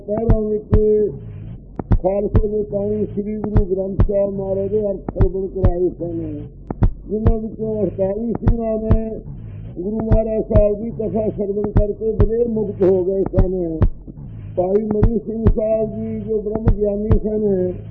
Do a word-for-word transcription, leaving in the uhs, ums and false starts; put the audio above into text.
ਪਹਿਰਾਂ ਵਿੱਚ ਖਾਲਸੇ ਦੇ ਪਾਣੀ ਸ੍ਰੀ ਗੁਰੂ ਗ੍ਰੰਥ ਸਾਹਿਬ ਮਹਾਰਾਜ ਦੇ ਅਰਥ ਸਰਵਣ ਕਰਾਏ ਸਨ, ਜਿਨ੍ਹਾਂ ਵਿੱਚੋਂ ਅਠਤਾਲੀ ਸਿੰਘਾਂ ਨੇ ਗੁਰੂ ਮਹਾਰਾਜ ਸਾਹਿਬ ਦੀ ਕਥਾ ਸਰਵਣ ਕਰਕੇ ਬੜੇ ਮੁਕਤ ਹੋ ਗਏ ਸਨ। ਭਾਈ ਮਨੀ ਸਿੰਘ ਸਾਹਿਬ ਜੀ ਜੋ ਬ੍ਰਹਮ ਗਿਆਨੀ ਸਨ,